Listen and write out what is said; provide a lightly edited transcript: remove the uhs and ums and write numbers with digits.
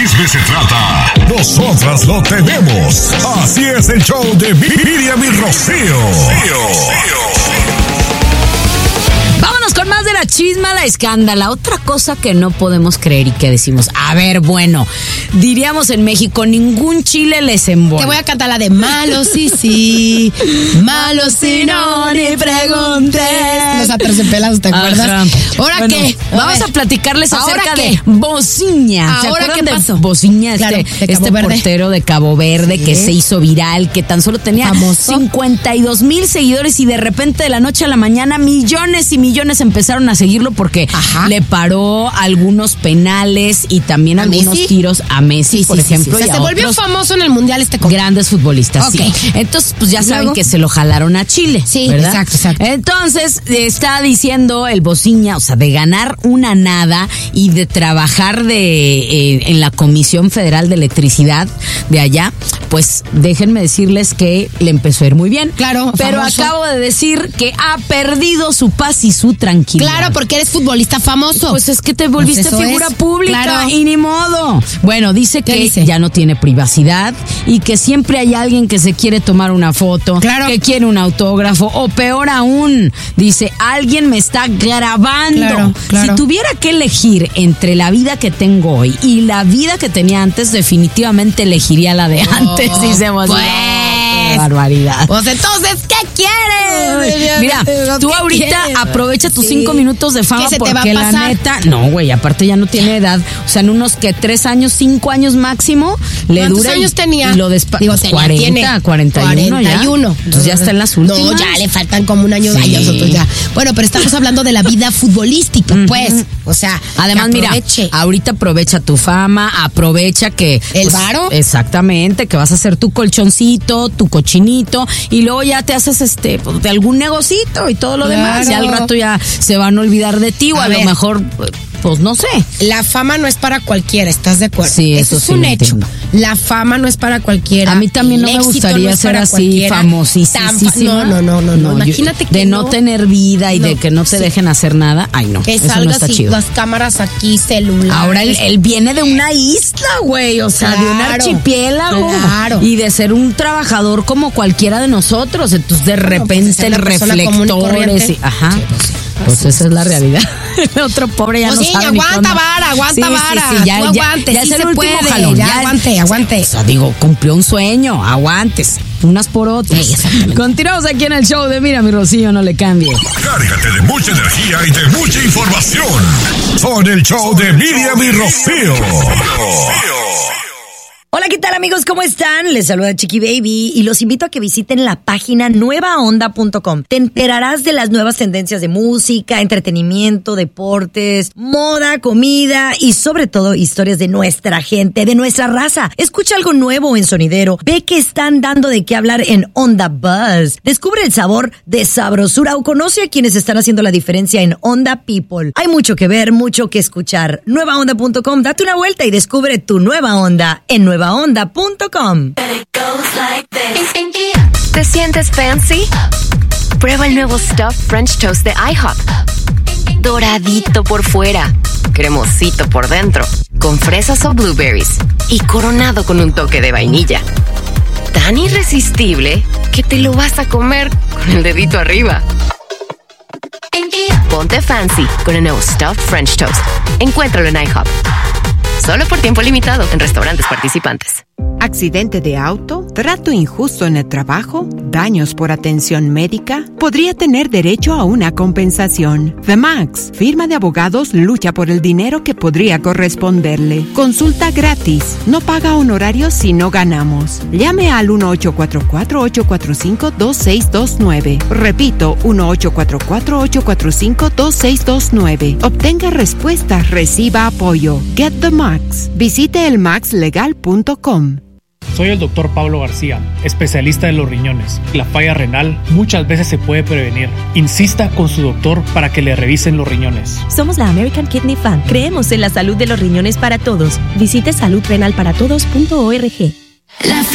chisme se trata, nosotras lo tenemos. Así es el show de Miriam y Rocío. Vámonos con más de la chisma, la escándala. Otra cosa que no podemos creer y que decimos, a ver, bueno, diríamos en México, ningún chile les embola. Te voy a cantar la de malo sí, malo si no, ni preguntes. Los aterciopelados, ¿te acuerdas? Ajá. ¿Ahora bueno, qué? Vamos a platicarles acerca qué? de Bociña. ¿Ahora qué pasó? Bociña, claro, este portero de Cabo Verde, sí, que se hizo viral, que tan solo tenía famoso. 52,000 seguidores y de repente de la noche a la mañana millones y millones empezaron a seguirlo porque le paró algunos penales y también algunos tiros a Messi, por ejemplo. O sea, y se volvió famoso en el Mundial grandes futbolistas, sí. Entonces, pues ya saben que se lo jalaron a Chile, sí, ¿verdad? Exacto. Entonces, está diciendo el Bociña, o sea, de ganar una nada y de trabajar en la Comisión Federal de Electricidad de allá, pues déjenme decirles que le empezó a ir muy bien. Claro, pero famoso. Acabo de decir que ha perdido su paz y su tranquilidad. Claro, porque eres futbolista famoso. Pues es que te volviste pues figura pública, claro. Y ni modo. Bueno, dice que ya no tiene privacidad y que siempre hay alguien que se quiere tomar una foto, que quiere un autógrafo o peor aún, dice, alguien me está grabando. Claro. Si tuviera que elegir entre la vida que tengo hoy y la vida que tenía antes, definitivamente elegiría la de antes, dice Bociña. Qué barbaridad. Pues entonces, ¿qué quieres? Mira, tú ahorita aprovecha tus 5 minutos de fama porque la neta, no, güey, aparte ya no tiene edad, o sea, en unos que 3 años, 5 años máximo le dura. ¿Cuántos años tenía? Y lo 41 ya. Entonces ya está en las últimas. No, ya le faltan como un año de nosotros ya. Bueno, pero estamos hablando de la vida futbolística, pues, o sea, además mira, ahorita aprovecha tu fama, aprovecha que el varo. Exactamente, que vas a hacer tu colchoncito, tu cochinito y luego ya te haces de algún negocito y todo lo demás, ya al rato ya se van a olvidar de ti o a lo mejor pues no sé. La fama no es para cualquiera, ¿estás de acuerdo? Sí, eso es un hecho. La fama no es para cualquiera. A mí también no me gustaría ser así famosísima. No. Imagínate que de no tener vida y de que no te dejen hacer nada. Ay, no. Que salgas y las cámaras aquí, celular. Ahora él viene de una isla, güey, o sea, de un archipiélago. Claro. Y de ser un trabajador como cualquiera de nosotros. Entonces, de repente, el reflectores y ajá. Pues esa es la realidad. El otro pobre ya no sabe. Aguanta vara. Ya es el último jalón. Ya aguante. O sea, digo, cumplió un sueño. Aguantes. Unas por otras. Continuamos aquí en el show de Mira mi Rocío, no le cambie. Cárgate de mucha energía y de mucha información. Con el show de Miriam y Rocío. Hola, ¿qué tal amigos? ¿Cómo están? Les saluda Chiqui Baby y los invito a que visiten la página nuevaonda.com. Te enterarás de las nuevas tendencias de música, entretenimiento, deportes, moda, comida y sobre todo historias de nuestra gente, de nuestra raza. Escucha algo nuevo en Sonidero. Ve que están dando de qué hablar en Onda Buzz. Descubre el sabor de sabrosura o conoce a quienes están haciendo la diferencia en Onda People. Hay mucho que ver, mucho que escuchar. Nuevaonda.com. Date una vuelta y descubre tu nueva onda en nuevaonda.com. ¿Te sientes fancy? Prueba el nuevo Stuffed French Toast de IHOP. Doradito por fuera, cremosito por dentro, con fresas o blueberries y coronado con un toque de vainilla. Tan irresistible que te lo vas a comer con el dedito arriba. Ponte fancy con el nuevo Stuffed French Toast. Encuéntralo en IHOP. Solo por tiempo limitado en restaurantes participantes. ¿Accidente de auto? ¿Trato injusto en el trabajo? ¿Daños por atención médica? Podría tener derecho a una compensación. The Max, firma de abogados, lucha por el dinero que podría corresponderle. Consulta gratis. No paga honorarios si no ganamos. Llame al 1-844-845-2629. Repito, 1-844-845-2629. Obtenga respuestas, reciba apoyo. Get the Max. Visite elmaxlegal.com. Soy el Dr. Pablo García, especialista de los riñones. La falla renal muchas veces se puede prevenir. Insista con su doctor para que le revisen los riñones. Somos la American Kidney Fund. Creemos en la salud de los riñones para todos. Visite saludrenalparatodos.org.